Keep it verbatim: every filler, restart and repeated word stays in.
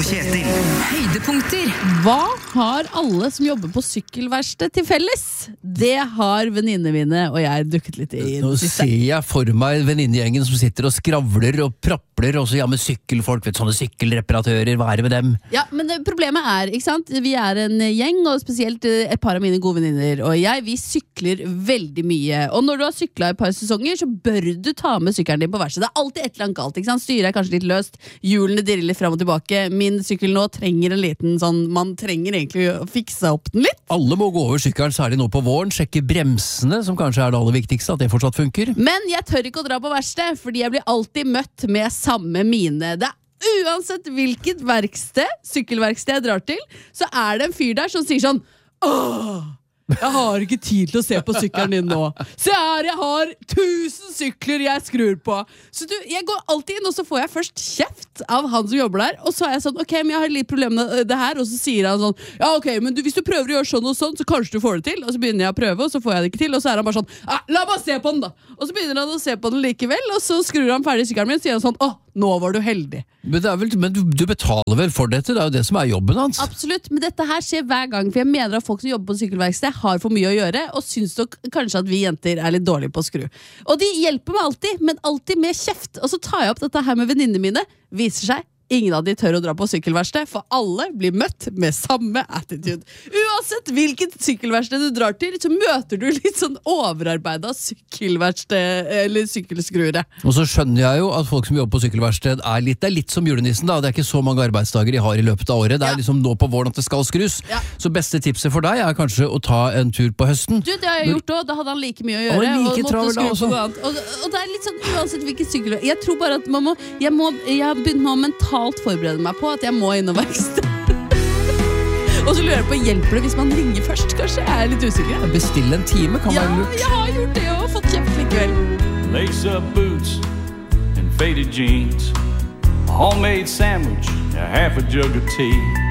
Kjetil. Høydepunkter. Hva har alle som jobber på sykkelverksted til felles? Det har venninnene mine og jeg dukket litt i. Nå ser jeg for meg venninnegjengen som sitter og skravler og prappler, og så ja med sykkelfolk, vet sånne sykkelreparatører, hva er det med dem? Ja, men problemet er, ikke sant? Vi er en gjeng, og spesielt et par av mine gode venninner, og jeg, vi sykler veldig mye. Og når du har syklet et par sesonger, så bør du ta med sykkelen din på verksted. Det er alltid et eller annet galt, ikke sant? Styret er kanskje litt løst, hjulene dirrer litt frem og tilbake. Min sykkel nå trenger en liten sånn, man trenger egentlig å fikse opp den litt. Alle må gå over sykkelen, særlig nå på våren, sjekke bremsene, som kanskje er det aller viktigste, at det fortsatt funker. Men jeg tør ikke å dra på verksted, fordi jeg blir alltid møtt med samme mine. Det er uansett hvilket verksted, sykkelverksted jeg drar til, så er det en fyr der som sier sånn: åh, jeg har ikke tid til å se på sykkelen din nå. Se her, jeg har tusen sykler jeg skrur på. Så du, jeg går alltid inn, og så får jeg først kjeft av han som jobber der. Og så er jeg sånn, ok, men jeg har litt problem med det her. Og så sier han sånn, ja ok, men du, hvis du prøver å gjøre sånn og sånn, så kanskje du får det til. Og så begynner jeg å prøve, og så får jeg det ikke til. Og så er han bare sånn, ah, la meg se på den da. Og så begynner han å se på den likevel, og så skrur han ferdig sykkelen min, og sier han sånn, åh, nå var du heldig. Men, det er vel, men du, du betaler vel for dette, det er jo det som er jobben hans. Absolutt, men dette her skjer hver gang, for jeg mener at folk som jobber på sykkelverksted har for mye å gjøre, og synes nok kanskje at vi jenter er litt dårlige på å skru. Og de hjelper meg alltid, men alltid med kjeft. Og så tar jeg opp dette her med venninnene mine, viser seg ingen av de tør å dra på sykkelverksted, for alle blir møtt med samme attitude. Uansett hvilket sykkelverksted du drar til, så møter du litt sånn overarbeidet sykkelverksted, eller sykkelskruere. Og så skjønner jeg jo at folk som jobber på sykkelverksted er litt, det er litt som julenissen da, det er ikke så mange arbeidsdager de har i løpet av året, det er ja. liksom nå på våren at det skal skrus. Ja. Så beste tipset for deg er kanskje å ta en tur på høsten. Du, det har jeg gjort også, da hadde han like mye å gjøre. Og like travel da også. Og, og det er litt sånn uansett hvilket sykkelverksted. Jeg tror bare at man må, jeg må, jeg har begynt med å mentalt forberede meg på at jeg må inn og verksted. Og så lurer jeg på, hjelper det hvis man ringer først? Kanskje jeg er litt usikker. Bestill en time kan ja, være lurt. Ja, jeg har gjort det og fått kjeft likevel. Lace up boots and faded jeans, a homemade sandwich, a half a jug of tea.